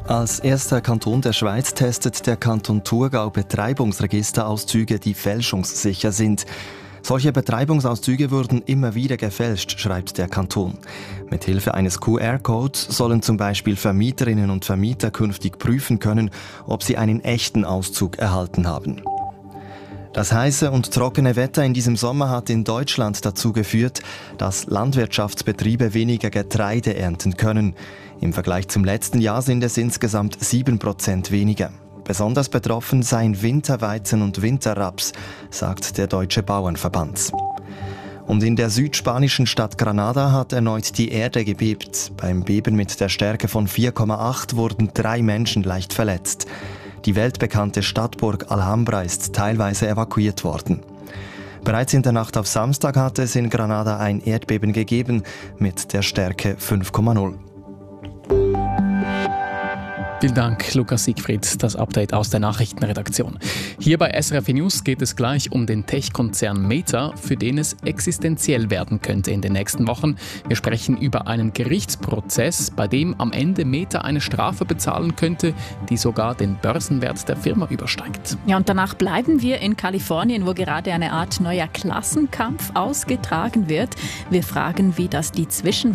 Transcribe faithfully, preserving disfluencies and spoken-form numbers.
Als erster Kanton der Schweiz testet der Kanton Thurgau Betreibungsregisterauszüge, die fälschungssicher sind. Solche Betreibungsauszüge wurden immer wieder gefälscht, schreibt der Kanton. Mithilfe eines Q R-Codes sollen zum Beispiel Vermieterinnen und Vermieter künftig prüfen können, ob sie einen echten Auszug erhalten haben. Das heiße und trockene Wetter in diesem Sommer hat in Deutschland dazu geführt, dass Landwirtschaftsbetriebe weniger Getreide ernten können. Im Vergleich zum letzten Jahr sind es insgesamt sieben Prozent weniger. Besonders betroffen seien Winterweizen und Winterraps, sagt der Deutsche Bauernverband. Und in der südspanischen Stadt Granada hat erneut die Erde gebebt. Beim Beben mit der Stärke von vier Komma acht wurden drei Menschen leicht verletzt. Die weltbekannte Stadtburg Alhambra ist teilweise evakuiert worden. Bereits in der Nacht auf Samstag hatte es in Granada ein Erdbeben gegeben mit der Stärke fünf Komma null. Vielen Dank, Lukas Siegfried, das Update aus der Nachrichtenredaktion. Hier bei S R F News geht es gleich um den Tech-Konzern Meta, für den es existenziell werden könnte in den nächsten Wochen. Wir sprechen über einen Gerichtsprozess, bei dem am Ende Meta eine Strafe bezahlen könnte, die sogar den Börsenwert der Firma übersteigt. Ja, und danach bleiben wir in Kalifornien, wo gerade eine Art neuer Klassenkampf ausgetragen wird. Wir fragen, wie das die Zwischen